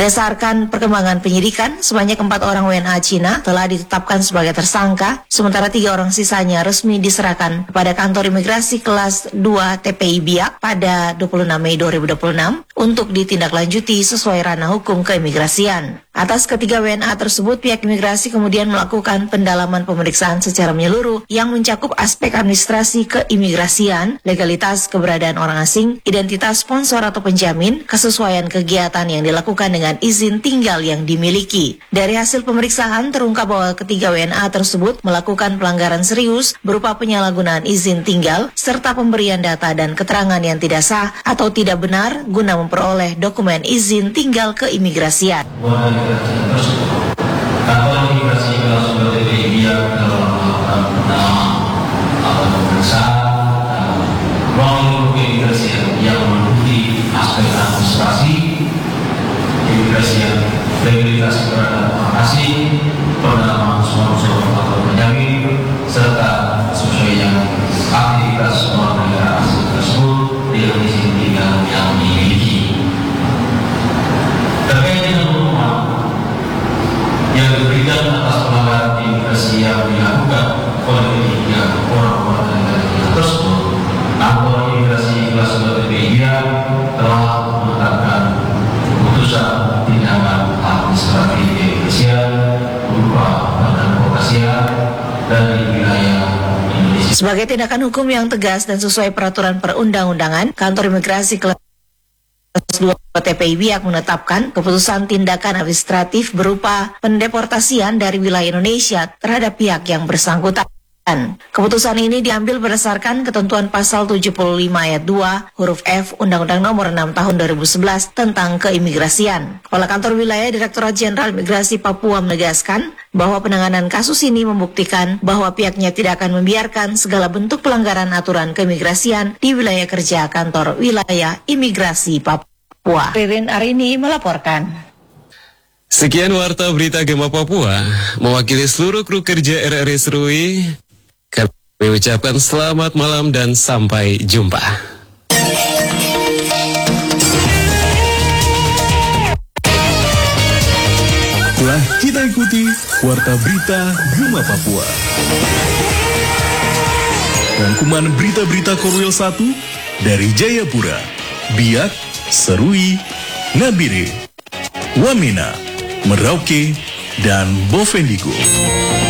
Berdasarkan perkembangan penyidikan, sebanyak 4 orang WNA Cina telah ditetapkan sebagai tersangka, sementara 3 orang sisanya resmi diserahkan kepada kantor imigrasi kelas 2 TPI Biak pada 26 Mei 2026 untuk ditindaklanjuti sesuai ranah hukum keimigrasian. Atas ketiga WNA tersebut, pihak imigrasi kemudian melakukan pendalaman pemeriksaan secara menyeluruh yang mencakup aspek administrasi keimigrasian, legalitas keberadaan orang asing, identitas sponsor atau penjamin, kesesuaian kegiatan yang dilakukan dengan izin tinggal yang dimiliki. Dari hasil pemeriksaan terungkap bahwa ketiga WNA tersebut melakukan pelanggaran serius berupa penyalahgunaan izin tinggal serta pemberian data dan keterangan yang tidak sah atau tidak benar guna memperoleh dokumen izin tinggal keimigrasian. Kantor imigrasi kelas 2 TPI Biak dalam melakukan pendalaman atau pemeriksaan ruang keimigrasian yang meliputi aspek administrasi imigrasian, legalitas keberadaan orang asing, pendalaman sponsor atau penjamin, serta sesuainya aktivitas orang negara asing tersebut dengan izin tinggal yang dimiliki. Terkait dengan hukuman yang diberikan atas pelanggaran imigrasi yang dilakukan oleh ketiga orang warga negara tersebut, kantor imigrasi kelas 2 TPI Biak telah menetapkan keputusan tindakan administratif keimigrasian berupa pendeportasian dari wilayah Indonesia. Sebagai tindakan hukum yang tegas dan sesuai peraturan perundang-undangan, kantor imigrasi kelas 2 TPI Biak menetapkan keputusan tindakan administratif berupa pendeportasian dari wilayah Indonesia terhadap pihak yang bersangkutan. Keputusan ini diambil berdasarkan ketentuan pasal 75 ayat 2 huruf F Undang-Undang Nomor 6 Tahun 2011 tentang keimigrasian. Kepala Kantor Wilayah Direktorat Jenderal Imigrasi Papua menegaskan bahwa penanganan kasus ini membuktikan bahwa pihaknya tidak akan membiarkan segala bentuk pelanggaran aturan keimigrasian di wilayah kerja Kantor Wilayah Imigrasi Papua. Ririn Arini melaporkan. Sekian Warta Berita Gema Papua, mewakili seluruh kru kerja RRI Serui, kami ucapkan selamat malam dan sampai jumpa. Telah kita ikuti Warta Berita Gema Papua. Rangkuman berita-berita Korwil 1 dari Jayapura, Biak, Serui, Nabire, Wamena, Merauke, dan Bovendigul.